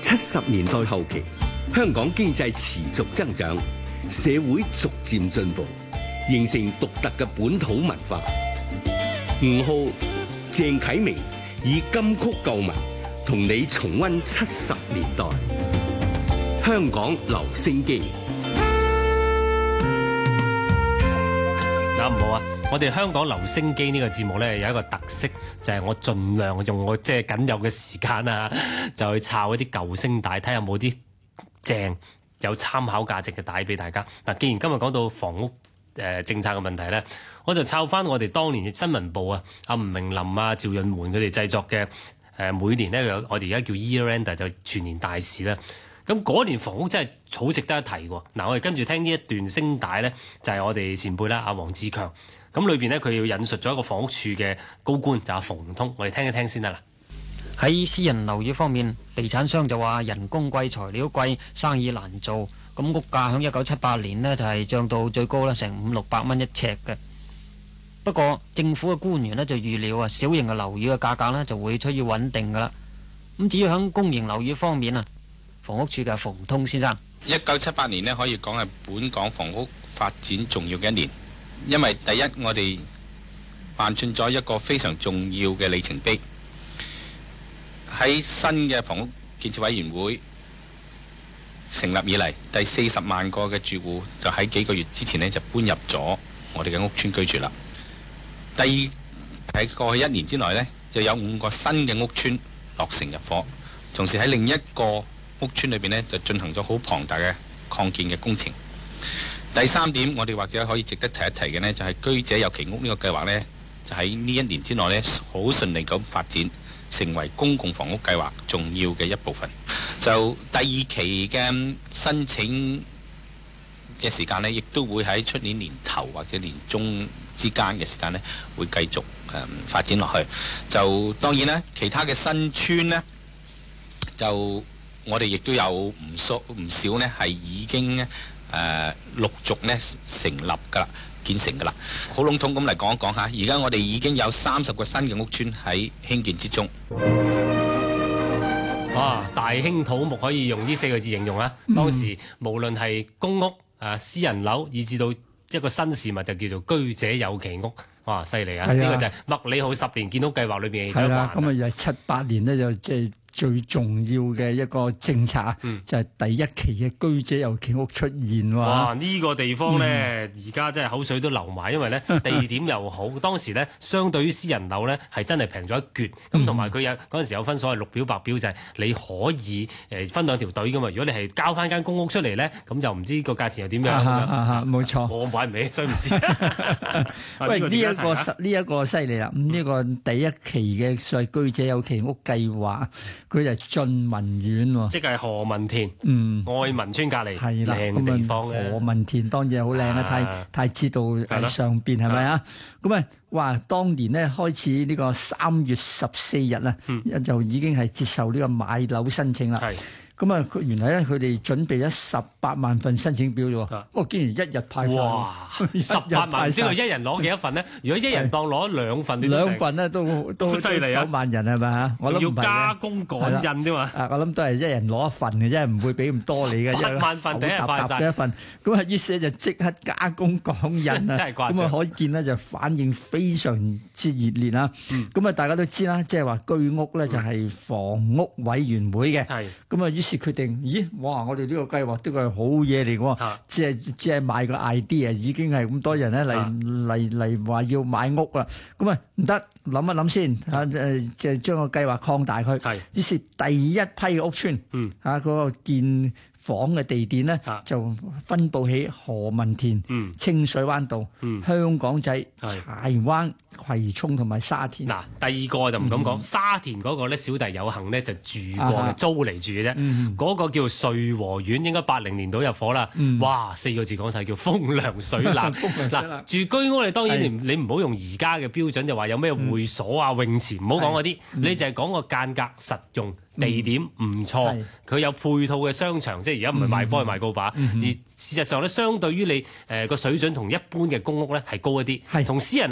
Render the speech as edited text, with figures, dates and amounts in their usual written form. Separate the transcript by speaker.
Speaker 1: 70年代後期，香港經濟持續增長，社會逐漸進步，形成獨特嘅本土文化。吳浩、鄭啟明以金曲舊聞同你重溫70年代香港留聲機。
Speaker 2: 唔好啊！我哋香港留聲機呢個節目呢，有一個特色，就係我盡量用我即係僅有嘅時間啊，就去抄一啲舊聲帶，睇下有冇啲正有參考價值嘅帶俾大家。嗱，既然今日講到房屋政策嘅問題呢，我就抄翻我哋當年嘅新聞部啊，阿吳明林啊、趙潤媛佢哋製作嘅每年呢，我哋而家叫 Year End 就全年大事啦。咁嗰年房屋真係好值得一提喎。嗱，我哋跟住聽呢一段聲帶呢，就係我哋前輩啦，阿黃志強。咁裏邊呢，佢要引述咗一個房屋處嘅高官，就阿馮通。我哋聽一聽先得啦。
Speaker 3: 喺私人樓宇方面，地產商就話人工貴、材料貴、生意難做。咁屋價喺1978年呢，就係漲到最高啦，成500-600蚊一尺嘅。不過政府嘅官員呢，就預料啊，小型嘅樓宇嘅價格呢，就會趨於穩定噶啦。咁至於喺公營樓宇方面啊，房屋處嘅馮通先生
Speaker 4: ，1978年呢，可以講係本港房屋發展重要嘅一年，因為第一我哋辦進咗一個非常重要嘅里程碑，喺新嘅房屋建設委員會成立以嚟，第40萬個嘅住戶就喺幾個月之前呢，就搬入咗我哋嘅屋邨居住啦。第二喺過去1年之內呢，就有5個新嘅屋邨落成入伙，同時喺另一個屋邨裏邊呢，就進行咗好龐大嘅擴建嘅工程。第三點，我哋或者可以值得提一提嘅呢，就係居者有其屋呢個計劃呢，就喺呢1年之內呢，好順利咁發展，成為公共房屋計劃重要嘅一部分。就第2期嘅申請嘅時間呢，亦都會喺出年年頭或者年中之間嘅時間呢，會繼續發展落去。就當然啦，其他嘅新村呢，就我哋亦都有唔少呢係已經陸續呢成立㗎啦，建成㗎啦。好籠統咁嚟講一講下，而家我哋已經有30個新嘅屋邨喺興建之中。
Speaker 2: 哇！大興土木可以用呢4個字形容啊！當時無論係公屋、私人樓，以至到一個新事物就叫做居者有其屋。哇！犀利啊！呢個就係麥理浩10年建屋計劃裏邊嘅一環。係啦，
Speaker 5: 咁啊又係78年呢，就即係最重要嘅一個政策，就係第1期嘅居者有其屋出現。
Speaker 2: 哇！呢個地方呢，而家真係口水都流埋，因為呢地點又好，當時呢相對於私人樓呢係真係平咗一橛。咁同埋佢有嗰陣時有分所謂綠表白表，就係你可以分2條隊噶嘛。如果你係交翻間公屋出嚟呢，咁就唔知個價錢又點樣。
Speaker 5: 冇錯，
Speaker 2: 我買唔起，所以唔知。
Speaker 5: 喂，呢一個犀利啦！呢個第1期嘅所謂居者有其屋計劃，佢就係俊民苑喎，即
Speaker 2: 係何文田，愛民村隔離，
Speaker 5: 係啦，
Speaker 2: 靚地方嘅。
Speaker 5: 何文田當然係好靚啦，太子道喺上邊係咪啊？咁啊，哇！當年呢開始呢個3月14日啊，就已經係接受呢個買樓申請啦。咁啊，原來咧佢哋準備咗18萬份申請表啫喎，我竟然1日派曬。哇
Speaker 2: ！18萬，唔知佢一人攞幾多份呢？如果一人當攞2份，
Speaker 5: 2份咧都犀利啊！9萬人係咪啊？我諗
Speaker 2: 要加工趕印啫嘛。
Speaker 5: 我諗都係一人攞1份嘅啫，唔會俾咁多你嘅。
Speaker 2: 8萬份第一日派曬
Speaker 5: 1份，咁啊於是就即刻加工趕印啊！
Speaker 2: 真係誇張。
Speaker 5: 咁啊可見呢就反應非常之熱烈啦。咁啊大家都知啦，即係話居屋咧就係房屋委員會嘅。咁啊於是決定，咦，哇！我哋呢個計劃都係好嘢嚟喎，只係買個 idea 已經係咁多人咧嚟話要買屋啦，咁啊唔得，諗一諗先嚇，即係將個計劃擴大佢。於是第一批屋邨嗰個建房嘅地點呢，就分佈喺何文田、清水灣道、香港仔、柴灣、葵涌同埋沙田。
Speaker 2: 嗱，第2個就唔敢講，沙田嗰個咧，小弟有幸咧就住過嘅，租嚟住嘅啫。嗰個叫瑞和苑，應該80年度入伙啦。哇，4個字講晒，叫風涼水冷。嗱，住居屋你當然你唔好用而家嘅標準，就話有咩會所啊、泳池，唔好講嗰啲，你就係講個間隔實用。地點唔錯，佢有配套嘅商場，即係而家唔係賣波係賣高把，而事實上咧，相對於你個水準同一般嘅公屋咧係高一啲，同私人